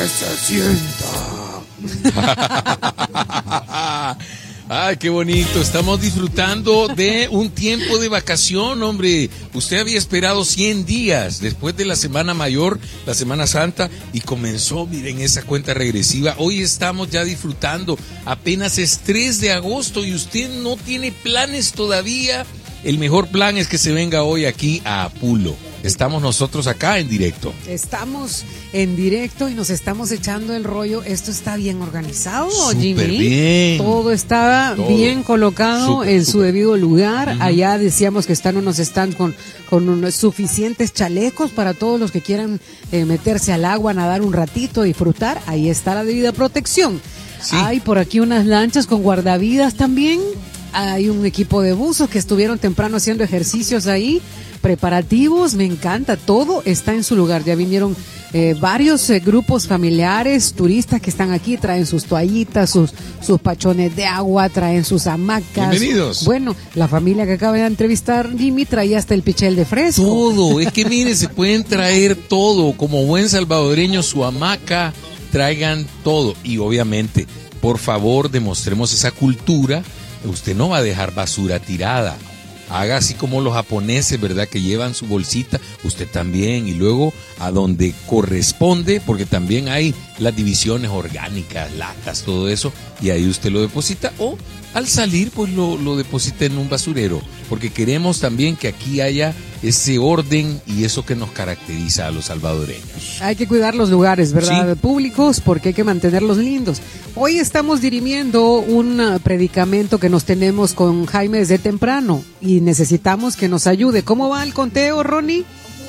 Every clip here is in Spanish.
que se sienta. Ay, qué bonito. Estamos disfrutando de un tiempo de vacación, hombre. Usted había esperado 100 días después de la Semana Mayor, la Semana Santa, y comenzó, miren, esa cuenta regresiva. Hoy estamos ya disfrutando. Apenas es 3 de agosto y usted no tiene planes todavía. El mejor plan es que se venga hoy aquí a Apulo. Estamos nosotros acá en directo. Estamos en directo y nos estamos echando el rollo. Esto está bien organizado, Súper Jimmy. bien. Todo está bien colocado en su debido lugar. Allá decíamos que están unos stands con unos suficientes chalecos para todos los que quieran meterse al agua, nadar un ratito, disfrutar. Ahí está la debida protección. Sí. Hay por aquí unas lanchas con guardavidas también. Hay un equipo de buzos que estuvieron temprano haciendo ejercicios ahí. Preparativos, me encanta, todo está en su lugar. Ya vinieron varios grupos familiares, turistas que están aquí, traen sus toallitas, sus pachones de agua, traen sus hamacas. Bienvenidos. Bueno, la familia que acaba de entrevistar, Jimmy, traía hasta el pichel de fresco. Todo, es que mire, se pueden traer todo, como buen salvadoreño, su hamaca, traigan todo. Y obviamente, por favor, demostremos esa cultura. Usted no va a dejar basura tirada. Haga así como los japoneses, ¿verdad? Que llevan su bolsita, usted también, y luego a donde corresponde, porque también hay las divisiones orgánicas, latas, todo eso, y ahí usted lo deposita, o al salir, pues lo deposita en un basurero, porque queremos también que aquí haya ese orden y eso que nos caracteriza a los salvadoreños. Hay que cuidar los lugares, ¿verdad? Sí. Públicos, porque hay que mantenerlos lindos. Hoy estamos dirimiendo un predicamento que nos tenemos con Jaime desde temprano y necesitamos que nos ayude. ¿Cómo va el conteo, Ronnie?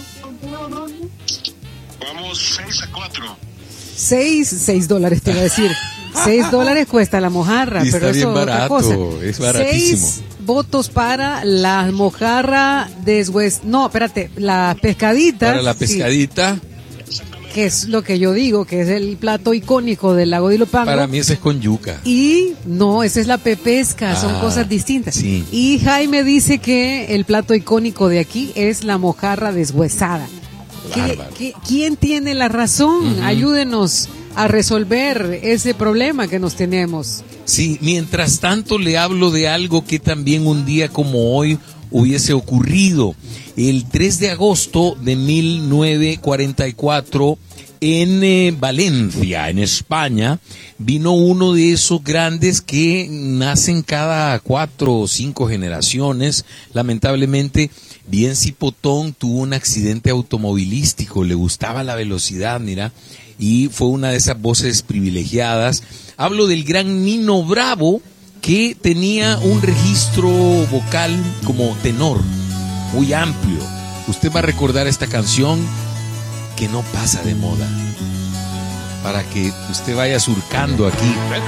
Vamos 6-4. $6 te iba a decir. $6 cuesta la mojarra, Y pero está eso bien es otra cosa. barato, es baratísimo. 6 votos para la mojarra la pescadita. Para la pescadita, Que es lo que yo digo, que es el plato icónico del lago de Ilopango. para mí ese es con yuca. Y no, esa es la pepesca, son cosas distintas. Sí. Y Jaime dice que el plato icónico de aquí es la mojarra deshuesada. Bárbaro. ¿Quién tiene la razón? Ayúdenos a resolver ese problema que nos tenemos. Sí, mientras tanto le hablo de algo que también un día como hoy hubiese ocurrido. El 3 de agosto de 1944, en Valencia, en España, vino uno de esos grandes que nacen cada 4 o 5 generaciones. Lamentablemente, bien Cipotón tuvo un accidente automovilístico, le gustaba la velocidad, mira, y fue una de esas voces privilegiadas. Hablo del gran Nino Bravo, que tenía un registro vocal como tenor, muy amplio. Usted va a recordar esta canción que no pasa de moda, para que usted vaya surcando aquí.